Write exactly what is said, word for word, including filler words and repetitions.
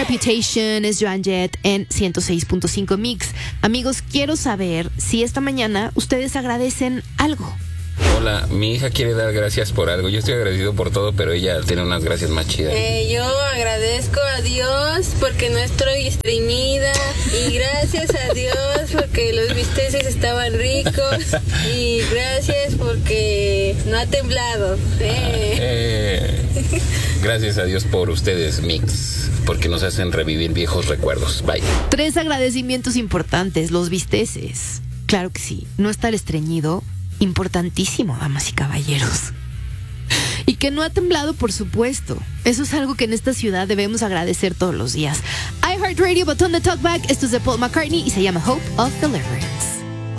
Reputation, es Joan Jett en ciento seis punto cinco Mix. Amigos, quiero saber si esta mañana ustedes agradecen algo. Hola, mi hija quiere dar gracias por algo. Yo estoy agradecido por todo, pero ella tiene unas gracias más chidas. Eh, yo agradezco a Dios porque no estoy estreñida. Y gracias a Dios porque los bisteces estaban ricos. Y gracias porque no ha temblado. Eh. Eh, gracias a Dios por ustedes, Mix, porque nos hacen revivir viejos recuerdos. Bye. Tres agradecimientos importantes, los bisteces. Claro que sí, no estar estreñido. Importantísimo, damas y caballeros. Y que no ha temblado, por supuesto. Eso es algo que en esta ciudad debemos agradecer todos los días. iHeartRadio, botón de talkback. Esto es de Paul McCartney y se llama Hope of Deliverance.